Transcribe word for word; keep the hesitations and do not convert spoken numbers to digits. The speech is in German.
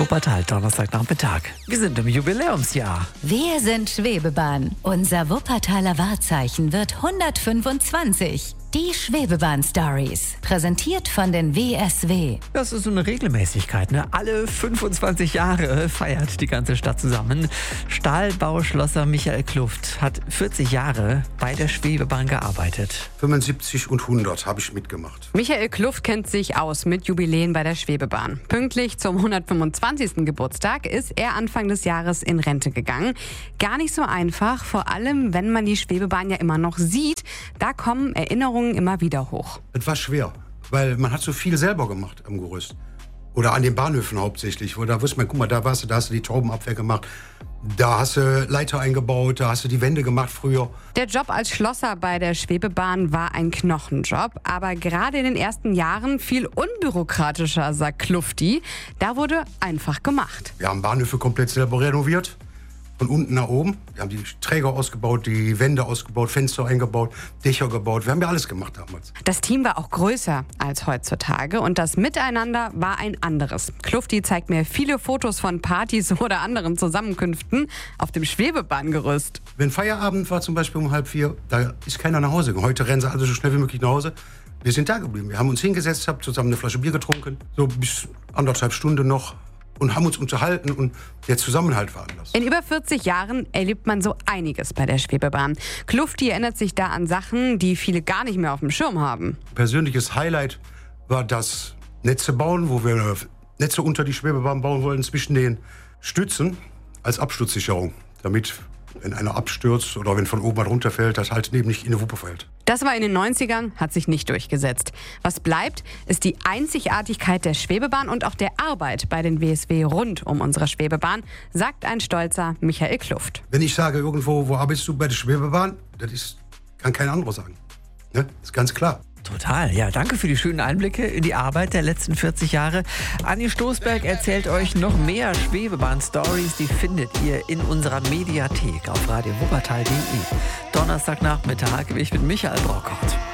Wuppertal, Donnerstagnachmittag. Wir sind im Jubiläumsjahr. Wir sind Schwebebahn. Unser Wuppertaler Wahrzeichen wird hundertfünfundzwanzig. Die Schwebebahn-Stories. Präsentiert von den W S W. Das ist so eine Regelmäßigkeit, ne? Alle fünfundzwanzig Jahre feiert die ganze Stadt zusammen. Stahlbauschlosser Michael Kluft hat vierzig Jahre bei der Schwebebahn gearbeitet. fünfundsiebzig und hundert habe ich mitgemacht. Michael Kluft kennt sich aus mit Jubiläen bei der Schwebebahn. Pünktlich zum hundertfünfundzwanzigsten Geburtstag ist er Anfang des Jahres in Rente gegangen. Gar nicht so einfach, vor allem wenn man die Schwebebahn ja immer noch sieht. Da kommen Erinnerungen immer wieder hoch. Es war schwer, weil man hat so viel selber gemacht am Gerüst. Oder an den Bahnhöfen hauptsächlich. Wo da wusste man, guck mal, da warst du, da hast du die Taubenabwehr gemacht. Da hast du Leiter eingebaut, da hast du die Wände gemacht früher. Der Job als Schlosser bei der Schwebebahn war ein Knochenjob. Aber gerade in den ersten Jahren viel unbürokratischer, sagt Klufti. Da wurde einfach gemacht. Wir haben Bahnhöfe komplett selber renoviert. Von unten nach oben. Wir haben die Träger ausgebaut, die Wände ausgebaut, Fenster eingebaut, Dächer gebaut. Wir haben ja alles gemacht damals. Das Team war auch größer als heutzutage und das Miteinander war ein anderes. Klufti zeigt mir viele Fotos von Partys oder anderen Zusammenkünften auf dem Schwebebahngerüst. Wenn Feierabend war, zum Beispiel um halb vier, da ist keiner nach Hause gegangen. Heute rennen sie alle so schnell wie möglich nach Hause. Wir sind da geblieben. Wir haben uns hingesetzt, haben zusammen eine Flasche Bier getrunken, so bis anderthalb Stunden noch. Und haben uns unterhalten und der Zusammenhalt war anders. In über vierzig Jahren erlebt man so einiges bei der Schwebebahn. Klufti erinnert sich da an Sachen, die viele gar nicht mehr auf dem Schirm haben. Persönliches Highlight war das Netze bauen, wo wir Netze unter die Schwebebahn bauen wollten, zwischen den Stützen als Absturzsicherung, damit, wenn einer abstürzt oder wenn von oben was runterfällt, das halt eben nicht in die Wuppe fällt. Das war in den neunzigern, hat sich nicht durchgesetzt. Was bleibt, ist die Einzigartigkeit der Schwebebahn und auch der Arbeit bei den W S W rund um unsere Schwebebahn, sagt ein stolzer Michael Kluft. Wenn ich sage irgendwo, wo arbeitest du bei der Schwebebahn, das ist, kann kein anderer sagen. Ne? Das ist ganz klar. Total, ja, danke für die schönen Einblicke in die Arbeit der letzten vierzig Jahre. Anni Stoßberg erzählt euch noch mehr Schwebebahn-Stories, die findet ihr in unserer Mediathek auf radio wuppertal punkt de. Donnerstagnachmittag, ich bin Michael Brockert.